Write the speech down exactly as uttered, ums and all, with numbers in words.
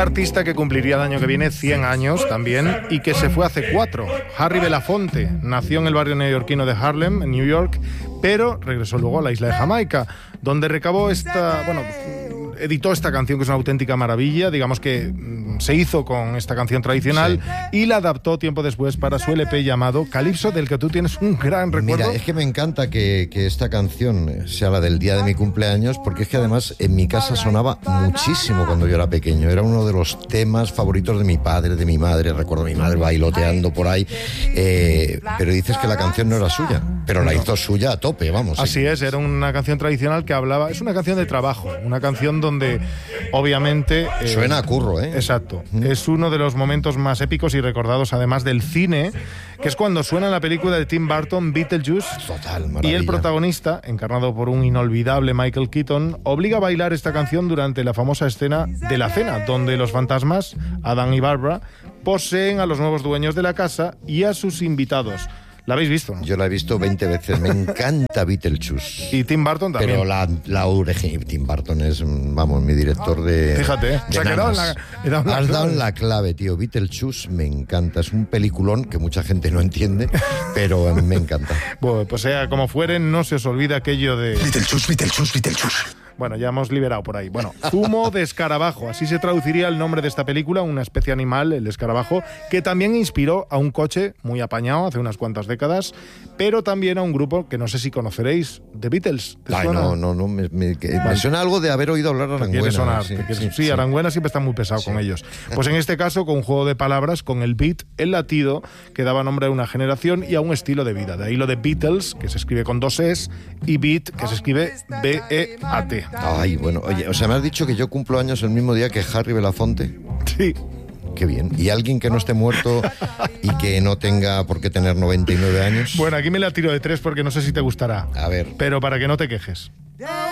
artista que cumpliría el año que viene cien años también y que se fue hace cuatro. Harry Belafonte nació en el barrio neoyorquino de Harlem, en New York, pero regresó luego a la isla de Jamaica, donde recabó esta, bueno, editó esta canción que es una auténtica maravilla, digamos que se hizo con esta canción tradicional, sí, y la adaptó tiempo después para su L P llamado Calypso, del que tú tienes un gran recuerdo. Mira, es que me encanta que, que esta canción sea la del día de mi cumpleaños, porque es que además en mi casa sonaba muchísimo cuando yo era pequeño. Era uno de los temas favoritos de mi padre, de mi madre. Recuerdo a mi madre bailoteando por ahí. Eh, pero dices que la canción no era suya, pero la hizo suya a tope, vamos. Así sí. es, era una canción tradicional que hablaba, es una canción de trabajo, una canción donde obviamente... Eh, Suena a curro, ¿eh? Exacto. Es uno de los momentos más épicos y recordados además del cine, que es cuando suena en la película de Tim Burton, Beetlejuice. Total, maravilla. Y el protagonista, encarnado por un inolvidable Michael Keaton, obliga a bailar esta canción durante la famosa escena de la cena, donde los fantasmas, Adam y Barbara, poseen a los nuevos dueños de la casa y a sus invitados. ¿La habéis visto, no? Yo la he visto veinte veces. Me encanta Beetlejuice. Y Tim Burton también. Pero la, la original. Tim Burton es, vamos, mi director de. Fíjate, de se ha quedado en la, en la Has dado en la clave, tío. Beetlejuice me encanta. Es un peliculón que mucha gente no entiende, pero me encanta. Bueno, pues sea como fuere, no se os olvida aquello de. Beetlejuice, Beetlejuice, Beetlejuice. Bueno, ya hemos liberado por ahí. Bueno, zumo de escarabajo, así se traduciría el nombre de esta película, una especie animal, el escarabajo, que también inspiró a un coche muy apañado hace unas cuantas décadas, pero también a un grupo que no sé si conoceréis, The Beatles. ¿Te Ay, suena? no, no, no, me, me, que, me suena algo de haber oído hablar a Aranguena. Quiere sonar, sí, sí, sí, sí, sí. Aranguena siempre está muy pesado sí. con ellos. Pues en este caso, con un juego de palabras, con el beat, el latido, que daba nombre a una generación y a un estilo de vida. De ahí lo de Beatles, que se escribe con dos Es, y Beat, que se escribe B E A T. Ay, bueno, oye, o sea, me has dicho que yo cumplo años el mismo día que Harry Belafonte. Sí. Qué bien. ¿Y alguien que no esté muerto y que no tenga por qué tener noventa y nueve años? Bueno, aquí me la tiro de tres porque no sé si te gustará. A ver. Pero para que no te quejes.